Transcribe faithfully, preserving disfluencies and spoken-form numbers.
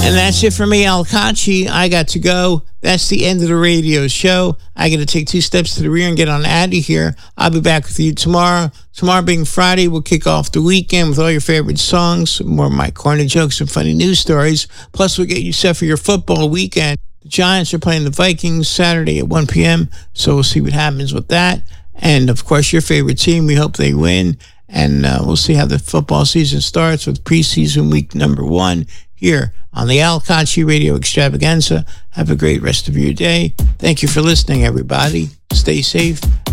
And that's it for me, Al Conchi. I got to go. That's the end of the radio show. I got to take two steps to the rear and get on out of here. I'll be back with you tomorrow. Tomorrow being Friday, we'll kick off the weekend with all your favorite songs, more of my corner jokes and funny news stories. Plus, we'll get you set for your football weekend. The Giants are playing the Vikings Saturday at one p.m., so we'll see what happens with that. And, of course, your favorite team, we hope they win. And uh, we'll see how the football season starts with preseason week number one here on the Al Conchi Radio Extravaganza. Have a great rest of your day. Thank you for listening, everybody. Stay safe